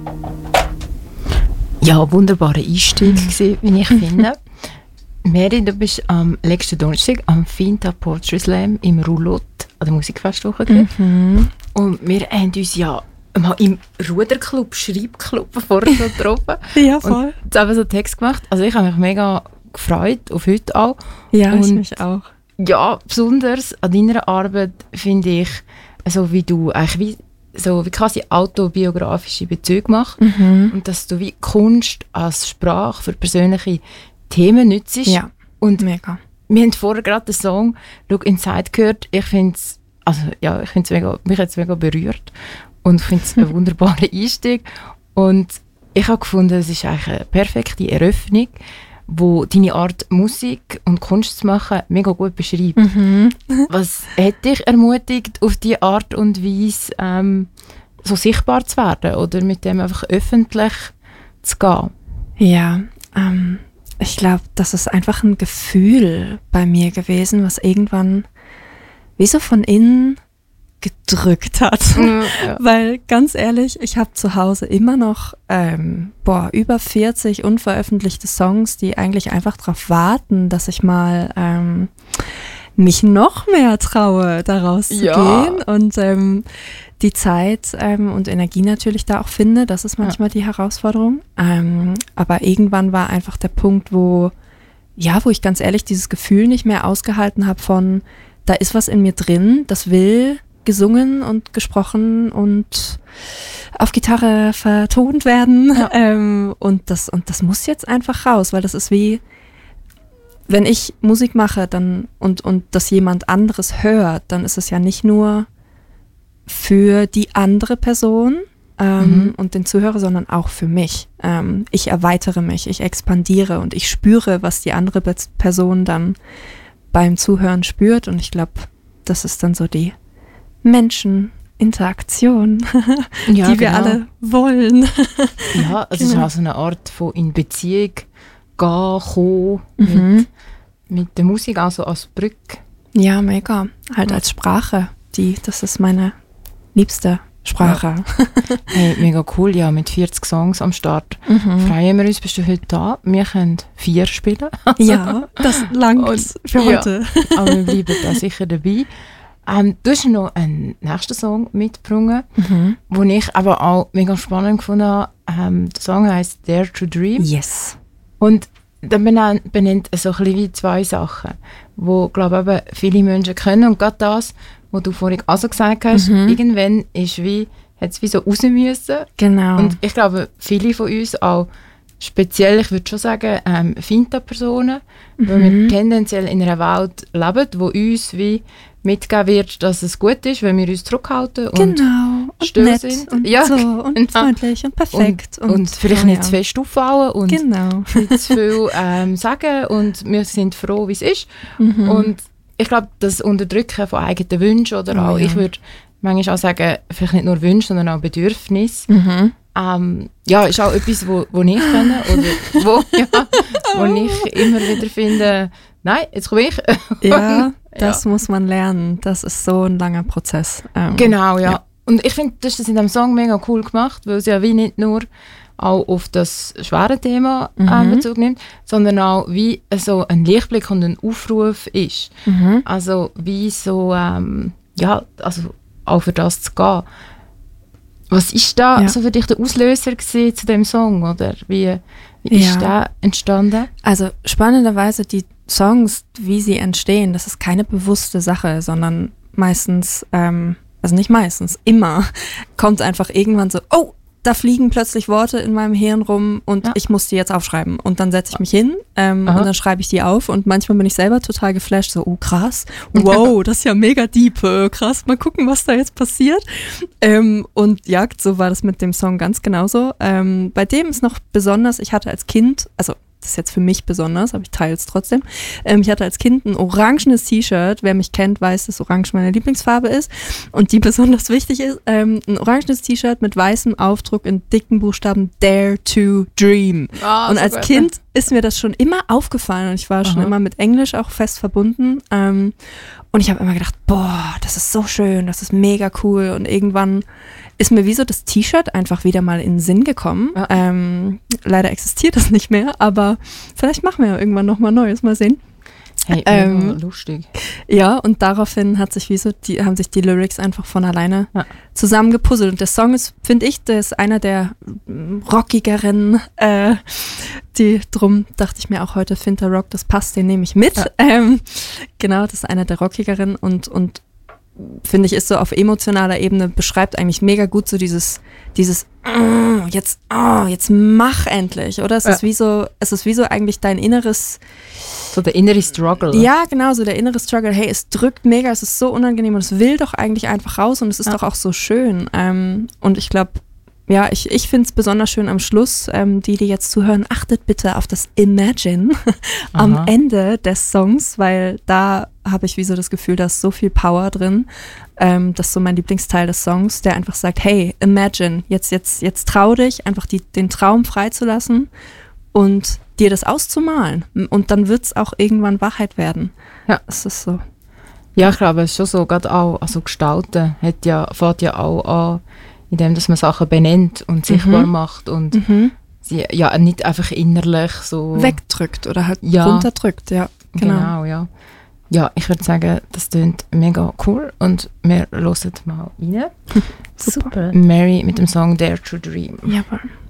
Ja, wunderbarer Einstieg gewesen, wie ich finde. Mary, du bist am letzten Donnerstag am Finta Poetry Slam im Roulotte an der Musikfestwoche gewesen. Und wir haben uns ja mal im Ruderclub, Schreibclub vorher so getroffen. Ja, voll. Und jetzt haben wir so einen Text gemacht. Also ich habe mich mega gefreut auf heute auch. Ja, und ich mich auch. Ja, besonders an deiner Arbeit finde ich, also wie du eigentlich wie quasi autobiografische Bezüge machst und dass du wie Kunst als Sprache für persönliche Themen nützt. Ja, und mega. Wir haben vorher gerade den Song «Look Inside» gehört. Ich finde es, mich hat es mega berührt und finde es ein wunderbarer Einstieg. Und ich habe gefunden, es ist eigentlich eine perfekte Eröffnung, wo deine Art, Musik und Kunst zu machen, mega gut beschreibt. Was hat dich ermutigt, auf diese Art und Weise so sichtbar zu werden oder mit dem einfach öffentlich zu gehen? Ja, ich glaube, das ist einfach ein Gefühl bei mir gewesen, was irgendwann wie so von innen gedrückt hat. Ja. Weil, ganz ehrlich, ich habe zu Hause immer noch über 40 unveröffentlichte Songs, die eigentlich einfach darauf warten, dass ich mal mich noch mehr traue, daraus zu gehen und die Zeit und Energie natürlich da auch finde. Das ist manchmal die Herausforderung. Aber irgendwann war einfach der Punkt, wo ich ganz ehrlich dieses Gefühl nicht mehr ausgehalten habe von, da ist was in mir drin, das will gesungen und gesprochen und auf Gitarre vertont werden. Ja. Und das muss jetzt einfach raus, weil das ist wie, wenn ich Musik mache dann und das jemand anderes hört, dann ist es ja nicht nur für die andere Person und den Zuhörer, sondern auch für mich. Ich erweitere mich, ich expandiere und ich spüre, was die andere Person dann beim Zuhören spürt. Und ich glaube, das ist dann so die Menscheninteraktion, die wir alle wollen. Ja, es ist auch so eine Art von in Beziehung gehen, kommen mit der Musik, also als Brücke. Ja, mega. Halt als Sprache. Das ist meine liebste Sprache. Ja. Hey, mega cool, ja, mit 40 Songs am Start. Freuen wir uns, bist du heute da? Wir können 4 spielen. Ja, das langt für heute. Aber wir bleiben da sicher dabei. Du hast noch einen nächsten Song mitgebracht, den ich aber auch mega spannend gefunden habe. Der Song heisst «Dare to Dream». Yes. Und dann benennt so ein bisschen wie 2 Sachen, die, glaube ich, viele Menschen können. Und gerade das, was du vorhin also gesagt hast, irgendwann hat es wie so raus müssen. Genau. Und ich glaube, viele von uns auch, speziell, ich würde schon sagen, Finta-Personen, weil wir tendenziell in einer Welt leben, wo uns wie mitgegeben wird, dass es gut ist, wenn wir uns zurückhalten und still nett sind. Und so und freundlich und perfekt. Und vielleicht nicht zu fest auffallen und nicht zu viel sagen und wir sind froh, wie es ist. Und ich glaube, das Unterdrücken von eigenen Wünschen oder auch, ich würde manchmal auch sagen, vielleicht nicht nur Wünsche, sondern auch Bedürfnisse, ist auch etwas, wo ich kenne oder wo ich immer wieder finde, nein, jetzt komme ich. Das muss man lernen. Das ist so ein langer Prozess. Genau, ja. Und ich finde, das ist in diesem Song mega cool gemacht, weil es ja wie nicht nur auch auf das schwere Thema Bezug nimmt, sondern auch wie so ein Lichtblick und ein Aufruf ist. Also wie so, also auch für das zu gehen. Was ist da so für dich der Auslöser gewesen zu dem Song? Oder wie ist der entstanden? Also spannenderweise die Songs, wie sie entstehen, das ist keine bewusste Sache, sondern meistens, also nicht meistens, immer kommt einfach irgendwann so, oh, da fliegen plötzlich Worte in meinem Hirn rum und ich muss die jetzt aufschreiben. Und dann setze ich mich hin und dann schreibe ich die auf und manchmal bin ich selber total geflasht, so, oh krass, wow, das ist ja mega deep, krass, mal gucken, was da jetzt passiert. Und ja, so war das mit dem Song ganz genauso. Bei dem ist noch besonders, ich hatte als Kind, also das ist jetzt für mich besonders, aber ich teile es trotzdem. Ich hatte als Kind ein orangenes T-Shirt. Wer mich kennt, weiß, dass Orange meine Lieblingsfarbe ist und die besonders wichtig ist. Ein orangenes T-Shirt mit weißem Aufdruck in dicken Buchstaben Dare to Dream. Und als Kind ist mir das schon immer aufgefallen und ich war schon immer mit Englisch auch fest verbunden. Und ich habe immer gedacht, boah, das ist so schön, das ist mega cool. Und irgendwann ist mir wie so das T-Shirt einfach wieder mal in den Sinn gekommen. Ja. Leider existiert das nicht mehr, aber vielleicht machen wir ja irgendwann nochmal Neues, mal sehen. Hey, lustig. Ja, und daraufhin haben sich die Lyrics einfach von alleine zusammengepuzzelt. Und der Song ist, finde ich, der ist einer der rockigeren, drum dachte ich mir auch heute, Finter Rock, das passt, den nehme ich mit. Ja. Genau, das ist einer der rockigeren und finde ich, ist so auf emotionaler Ebene, beschreibt eigentlich mega gut so dieses jetzt mach endlich, oder? Es ist wie so eigentlich dein inneres, so der innere Struggle. Ja, genau, so der innere Struggle. Hey, es drückt mega, es ist so unangenehm und es will doch eigentlich einfach raus und es ist doch auch so schön. Und ich glaube, ja, ich finde es besonders schön am Schluss, die jetzt zuhören, achtet bitte auf das Imagine am Ende des Songs, weil da habe ich wie so das Gefühl, da ist so viel Power drin. Das ist so mein Lieblingsteil des Songs, der einfach sagt, hey, imagine, jetzt trau dich, einfach den Traum freizulassen und dir das auszumalen. Und dann wird es auch irgendwann Wahrheit werden. Ja, es ist so. Ja, ich glaube, es ist schon so, gerade auch, also Gestalten fängt ja auch an, indem dass man Sachen benennt und sichtbar macht und sie ja nicht einfach innerlich so wegdrückt oder halt runterdrückt, ja. Genau, ja. Ja, ich würde sagen, das klingt mega cool und wir hören mal rein. Super. Mary mit dem Song Dare to Dream. Jawohl.